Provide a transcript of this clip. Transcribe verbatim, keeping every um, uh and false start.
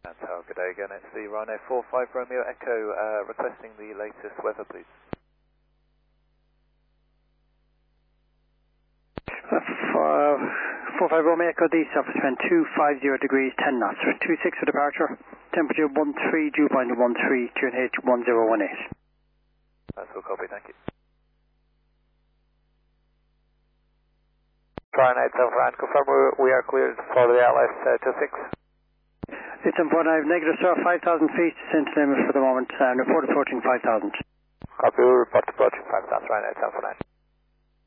Tower, good day again. It's the Ryanair four five Romeo Echo uh, requesting the latest weather, please. four five Romeo Echo, the surface wind two five zero degrees, ten knots, two six for departure, temperature one three, dew point one three, Q N H one zero one eight. That's all copy, thank you. Ryanair San Fran, confirm we are cleared for the L S uh, two six. It's in front, I have negative sir, five thousand feet, since limit for the moment, and report approaching five thousand. Copy, we report approaching five thousand, Ryanair San Fran.